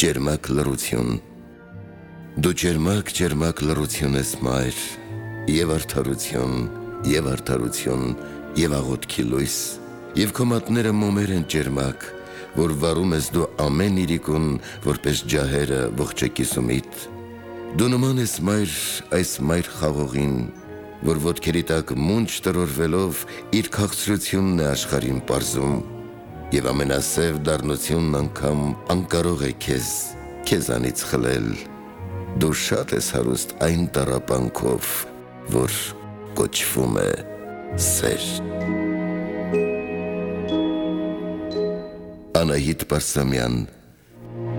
Ջերմակ լռություն Դու ջերմակ լռություն ես մայր Եվ արդարություն, և արդարություն, և աղոթքի լույս Եվ քո մատները մոմեր են ջերմակ Որ վարում ես դու ամեն իրիկուն Որպես ջահերը ողջակիսումիդ Դու նման ես մայր այս մայր խաղողին Որ ոտքերի տակ մունջ տրորվելով Իր քաղցրությունն է աշխարհին պարզում Եվ ամենասև դառնությունն անգամ անկարող է քեզանից խլել Դու շատ ես հարուստ այն տառապանքով, որ կոչվում է սեր Անահիտ Պարսամյան